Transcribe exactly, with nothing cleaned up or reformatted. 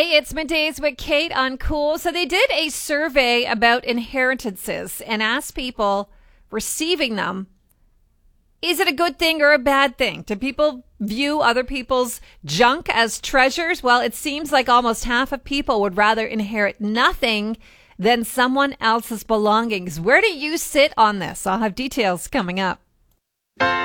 Hey, it's Middays with Kate on Cool. So they did a survey about inheritances and asked people receiving them, is it a good thing or a bad thing? Do people view other people's junk as treasures? Well, it seems like almost half of people would rather inherit nothing than someone else's belongings. Where do you sit on this? I'll have details coming up.